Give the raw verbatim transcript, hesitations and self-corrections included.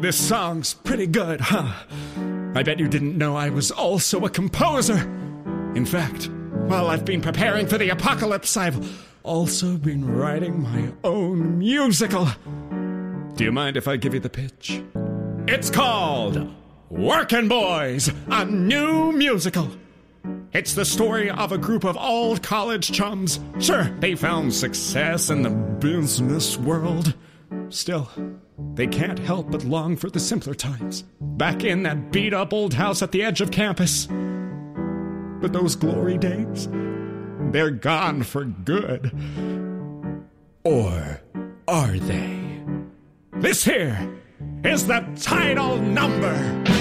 This song's pretty good, huh? I bet you didn't know I was also a composer. In fact, while I've been preparing for the apocalypse, I've also been writing my own musical. Do you mind if I give you the pitch? It's called Workin' Boys, a new musical. It's the story of a group of old college chums. Sure, they found success in the business world. Still, they can't help but long for the simpler times, back in that beat-up old house at the edge of campus. But those glory days, they're gone for good. Or are they? This here is the title number.